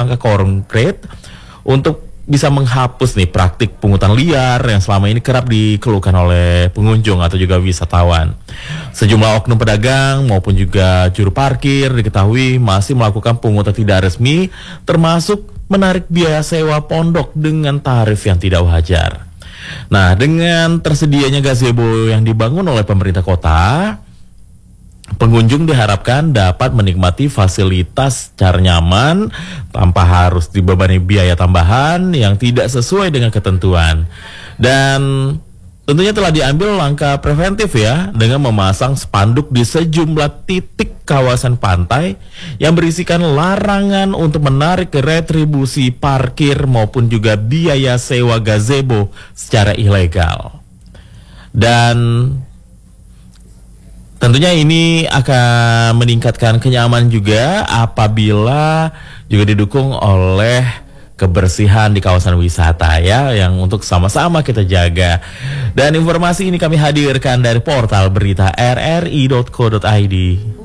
langkah konkret untuk bisa menghapus nih praktik pungutan liar yang selama ini kerap dikeluhkan oleh pengunjung atau juga wisatawan. Sejumlah oknum pedagang maupun juga juru parkir diketahui masih melakukan pungutan tidak resmi, termasuk menarik biaya sewa pondok dengan tarif yang tidak wajar. Nah, dengan tersedianya gazebo yang dibangun oleh pemerintah kota, pengunjung diharapkan dapat menikmati fasilitas secara nyaman tanpa harus dibebani biaya tambahan yang tidak sesuai dengan ketentuan. Dan tentunya telah diambil langkah preventif ya, dengan memasang spanduk di sejumlah titik kawasan pantai yang berisikan larangan untuk menarik retribusi parkir maupun juga biaya sewa gazebo secara ilegal. Dan tentunya ini akan meningkatkan kenyamanan juga apabila juga didukung oleh kebersihan di kawasan wisata ya, yang untuk sama-sama kita jaga. Dan informasi ini kami hadirkan dari portal berita rri.co.id.